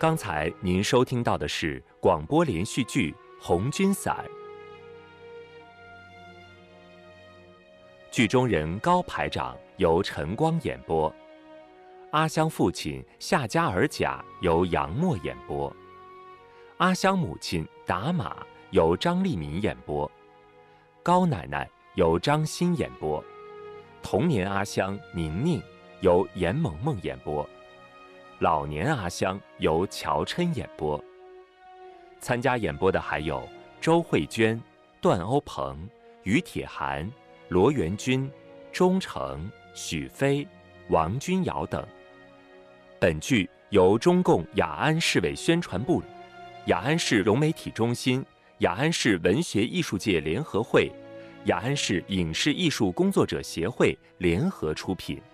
刚才您收听到的是广播连续剧《红军伞》，剧中人高排长由陈光演播，阿香父亲夏家尔甲由杨默演播，阿香母亲达玛由张丽敏演播，高奶奶由张欣演播，童年阿香宁宁由严萌萌演播，老年阿香由乔琛演播。参加演播的还有周慧娟、段欧鹏、于铁涵、罗元君、钟诚、许飞、王君瑶等。本剧由中共雅安市委宣传部、雅安市融媒体中心、雅安市文学艺术界联合会、雅安市影视艺术工作者协会联合出品。